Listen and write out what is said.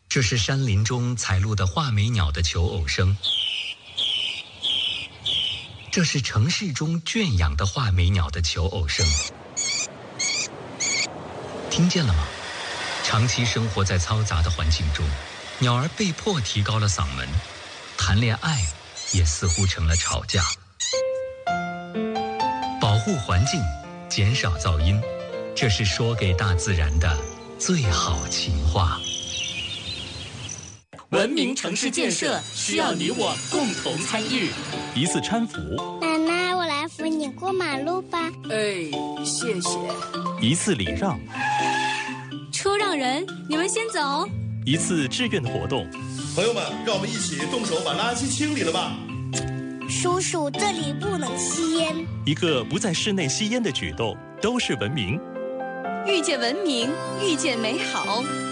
这是山林中采录的画眉鸟的求偶声，这是城市中圈养的画眉鸟的求偶声。听见了吗？长期生活在嘈杂的环境中，鸟儿被迫提高了嗓门，谈恋爱也似乎成了吵架。保护环境，减少噪音，这是说给大自然的最好情话。 文明城市建设需要你我共同参与。 一次搀扶， 奶奶，我来扶你过马路吧。 哎，谢谢。 一次礼让， 车让人，你们先走。 一次志愿活动， 朋友们，让我们一起动手把垃圾清理了吧。 叔叔，这里不能吸烟。 一个不在室内吸烟的举动，都是文明。 遇见文明，遇见美好。